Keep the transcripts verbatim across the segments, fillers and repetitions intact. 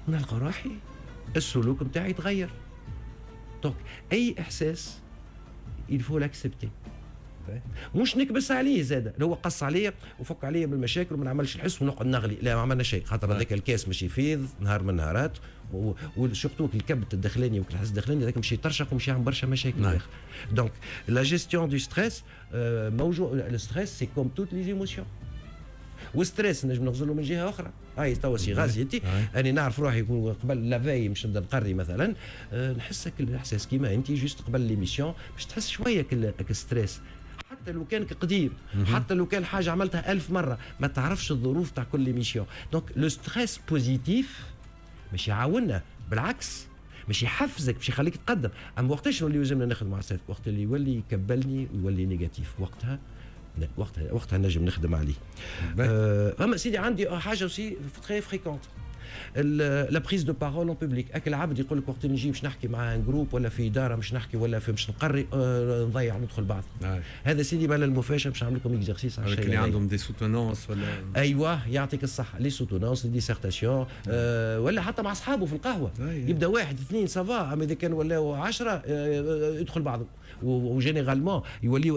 ونلقى روحي السلوك نتاعي يتغير. دونك اي احساس يلفو لاكسبتي، مش نكبس عليه زاد. هو قص عليا وفك عليا بالمشاكل وما نعملش الحس ونقعد نغلي، لا ما عملنا شيء، خاطر هذاك الكاس مش يفيض نهار من نهارات، وشفتوك الكبت الداخلاني والحس الداخلاني هذاك مش يطرشق ومش يعمل برشا مشاكل. دونك لا جيستيون دو ستريس موجود. الستريس سي كوم توت لي ايموسيون، والستريس نجم نغزلو من جهه اخرى. هاي توا سي غازيتي اني نعرف روحي قبل لافاي مش نبدا نقري مثلا، أه نحسك الاحساس كيما انت جوست قبل ليميسيون باش تحس شويه كالستريس، حتى لو كان قديم، حتى لو كان حاجه عملتها ألف مره، ما تعرفش الظروف تاع كل ليميسيون. دونك لو ستريس بوزيتيف مش يعاوننا، بالعكس مش يحفزك، مش يخليك تقدم. اما وقتاش اللي يلزمنا ناخذ مع السيد؟ وقت اللي يولي يكبلني ويولي نيجاتيف، وقتها وقتها وقتها نجم نخدم عليه. أه اما سيدي عندي حاجه سي تري فريكونت، لا بريز دو بارول اون بوبليك. اكل عبد يقول لك وقت نجي باش نحكي مع ان جروب ولا في اداره باش نحكي ولا في باش نقري أه نضيع ندخل بعض. هذا سيدي مال المفاجاه باش نعمل لكم اكزرسيس على الشيء اللي عندهم دي سوتونونس ولا ايوه يعطيك الصحه، لي سوتونونس لي ديسيرتاسيون أه ولا حتى مع اصحابه في القهوه يبدا واحد اثنين سافا، اما اذا كان ولاو عشرة أه يدخل بعضهم وجينيرالمون يوليو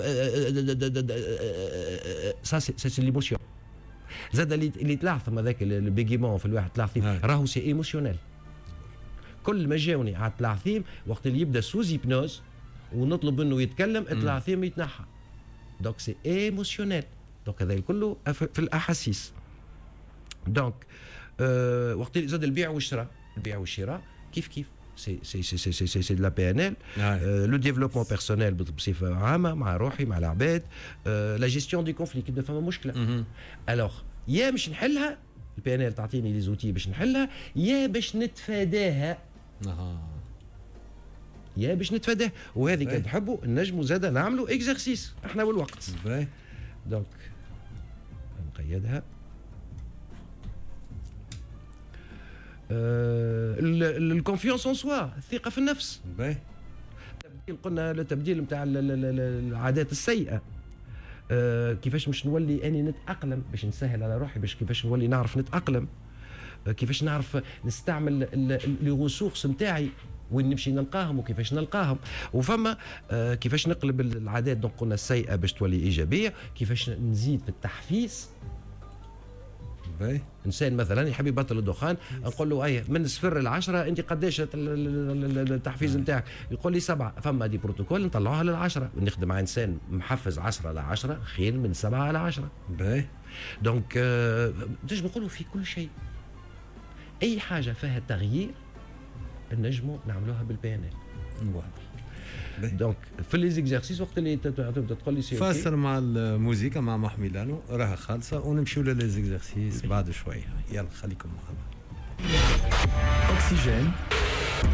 سا سي ليموسيون. زاد اللي اللي تلاحظ هذاك البيجيمون في الواحد تلاحظين راهو سي ايموسيونيل. كل ما جاوني على التلاعثيم وقت اللي يبدا سوز هيبنوز ونطلب منه يتكلم التلاعثيم يتنحى. دونك سي ايموسيونيل. دونك هذا كله في الاحاسيس. دونك أه وقت اللي زاد البيع والشراء، البيع والشراء كيف كيف سي سي سي سي سي سي دو لا بي ان ال، لو ديفلوبمون بيرسونيل بصفه عامه مع روحي مع العباد، لا جيستيون دي كونفلي كي فما مشكله. الوغ يا باش نحلها البي ان ال تعطيني لي زوتي باش نحلها، يا باش نتفاداها. اها يا باش نتفاداها. وهذه كان تحبوا نجموا زاده نعملوا اكزرسيس احنا والوقت. دونك نقيدها. الكونفيونس اون سوا، الثقه في النفس. باهي. تبديل قلنا التبديل نتاع العادات السيئه. أه كيفاش مش نولي اني نتاقلم باش نسهل على روحي، باش كيفاش نولي نعرف نتاقلم، أه كيفاش نعرف نستعمل لي ريسورس نتاعي وين نمشي نلقاهم وكيفاش نلقاهم. وفما أه كيفاش نقلب العادات دونك قلنا السيئه باش تولي ايجابيه، كيفاش نزيد في التحفيز. باهي. انسان مثلا يحب يبطل الدخان، نقول له ايه من صفر لعشرة انت قداش التحفيز نتاعك؟ يقول لي سبعه. فما دي بروتوكول نطلعوها للعشره، ونخدم مع انسان محفز عشرة لعشرة خير من سبعه لعشرة. باهي. دونك آه نجم نقولوا في كل شيء اي حاجه فيها تغيير نجموا نعملوها بالبي ان ال. دونك في لي زيكزارسيس وقت اللي تبدا تقول لي سي فاصل مع الموسيقى مع محمي لانو راها خالصه ونمشيو للي زيكزارسيس بعد شويه. يلا خليكم معنا. أكسجين